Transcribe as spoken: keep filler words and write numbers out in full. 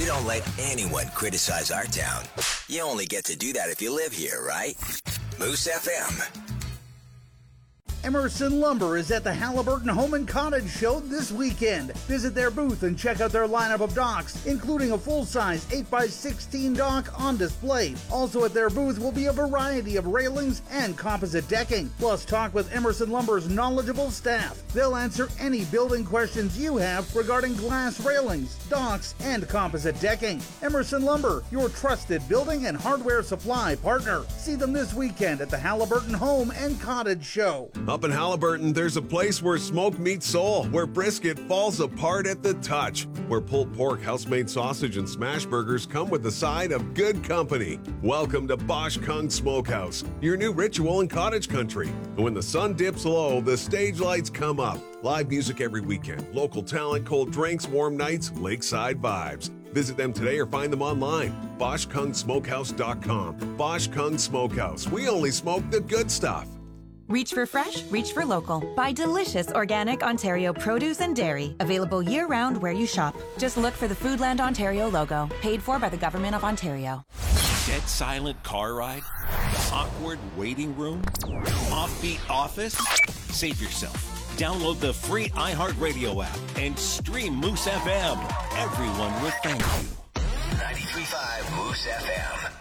We don't let anyone criticize our town. You only get to do that if you live here, right? Moose F M. Emerson Lumber is at the Halliburton Home and Cottage Show this weekend. Visit their booth and check out their lineup of docks, including a full-size eight by sixteen dock on display. Also at their booth will be a variety of railings and composite decking. Plus, talk with Emerson Lumber's knowledgeable staff. They'll answer any building questions you have regarding glass railings, docks, and composite decking. Emerson Lumber, your trusted building and hardware supply partner. See them this weekend at the Halliburton Home and Cottage Show. Up in Halliburton, there's a place where smoke meets soul, where brisket falls apart at the touch, where pulled pork, house-made sausage, and smash burgers come with a side of good company. Welcome to Bosch Kung Smokehouse, your new ritual in cottage country. And when the sun dips low, the stage lights come up. Live music every weekend, local talent, cold drinks, warm nights, lakeside vibes. Visit them today or find them online. Bosch Kung Smokehouse dot com. Bosch Kung Smokehouse. We only smoke the good stuff. Reach for fresh, reach for local. Buy delicious organic Ontario produce and dairy. Available year-round where you shop. Just look for the Foodland Ontario logo. Paid for by the Government of Ontario. Dead silent car ride? Awkward waiting room? Offbeat office? Save yourself. Download the free iHeartRadio app and stream Moose F M. Everyone will thank you. ninety-three point five Moose F M.